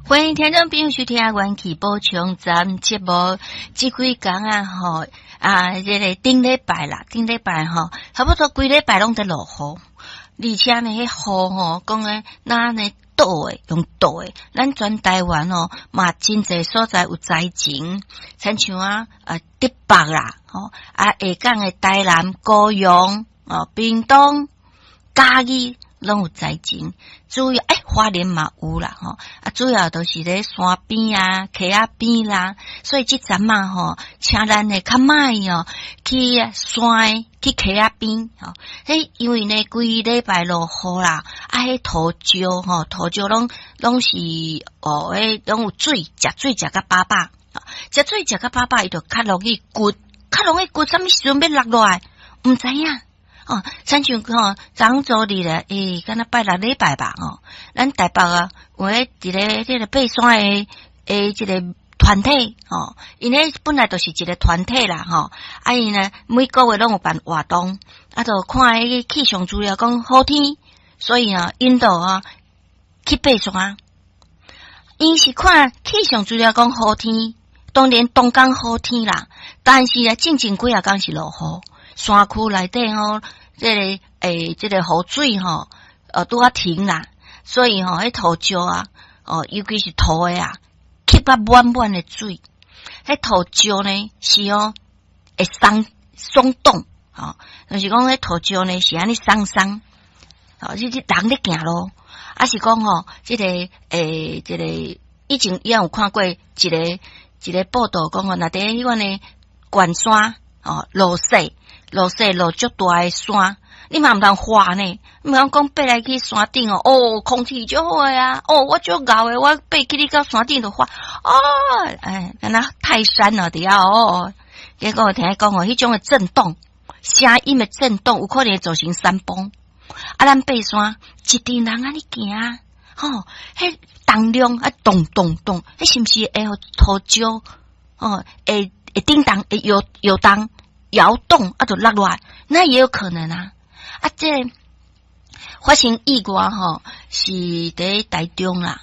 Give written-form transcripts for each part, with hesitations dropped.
欢迎听众朋友收听元气宝冲站节目。这几天这个顶礼拜差不多规礼拜拢在落雨，而且呢，迄雨讲诶，咱呢倒诶，用倒诶，咱全台湾嘛真侪所在有灾情，亲像竹北啦，下港诶台南、高雄、屏东、嘉义。拢有灾情，主要花莲嘛有啦主要都是咧山边啊、溪仔边啦，所以即阵请咱诶较慢去山去溪仔边因为呢规礼拜落雨啦，迄土石拢是拢有水，食水食到饱饱，食水食到饱饱，伊就较容易骨，什么时阵要落落来，毋知影。亲像昨昨日咧，敢若拜六礼拜吧咱台北有迄一个这个爬山诶一个团体因咧本来就是一个团体啦因呢每个月拢有办活动，就看迄个气象资料讲好天，所以引导去爬山。因是看气象资料讲好天，当然东港好天啦，但是正几啊天是落雨。山区内底这个这个雨水拄啊停啦，所以迄土石尤其是土的吸啊满满的水，迄土石呢是会松动就是讲迄土石呢是安尼松就是人咧行路，是讲这个这个以前也有看过一个报道讲若伫迄款的悬山落雪落足大的山，你嘛毋通滑呢，毋通讲爬来去山顶空气足好诶我足敖诶，我爬去你到山顶就滑敢若泰山伫遐结果听讲迄种诶震动，声音诶震动有可能会造成山崩。咱爬山一群人安尼行迄重量咚咚咚，迄是毋是会互土石会叮当会摇动就落落来，那也有可能这个发生意外是伫台中啦，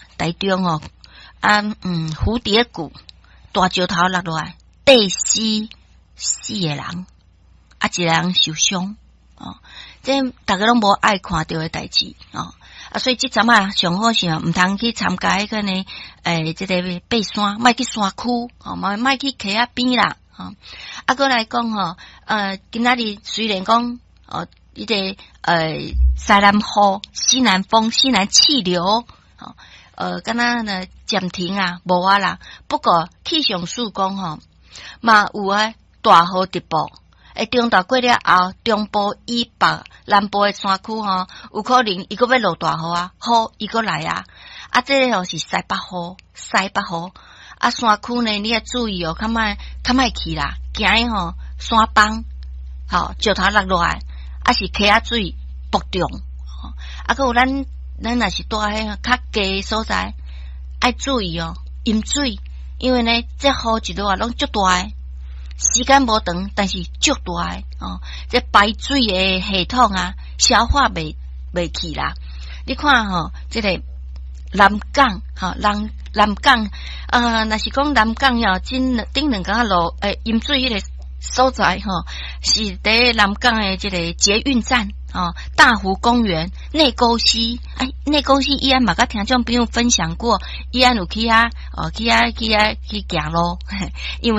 蝴蝶谷大石头落落来，第四个人一个人受伤这大家拢无爱看到的代志所以即阵上好是毋通去参加迄个呢这个爬山，莫去山区莫去溪仔边啦过来讲今仔日虽然讲这个西南风、西南风、西南气流敢若呢暂停无啦，不过气象署讲嘛有大雨直播中昼过了后，中部以北、南部的山区有可能伊个要落大雨雨伊个来这个是西北风山区呢你要注意较莫去啦，惊山崩石头落落来是溪仔水暴涨还有咱若是住迄较低所在爱注意饮水，因为呢这雨一落拢足大的，时间无长，但是足大的这排水的系统消化袂去啦。你看这个南港南港若是讲南港顶两天落饮水迄个所在是伫南港的这个捷运站大湖公园、内沟溪内沟溪以前嘛甲听众朋友分享过，以前有去去行路因为